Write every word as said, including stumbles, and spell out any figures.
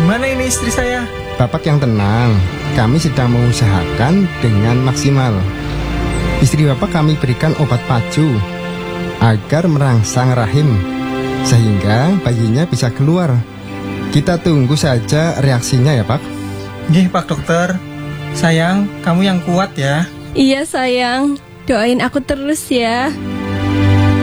Gimana ini istri saya? Bapak yang tenang, kami sedang mengusahakan dengan maksimal. Istri Bapak kami berikan obat pacu agar merangsang rahim, sehingga bayinya bisa keluar. Kita tunggu saja reaksinya ya Pak. Nggih Pak Dokter. Sayang, kamu yang kuat ya. Iya sayang, doain aku terus ya.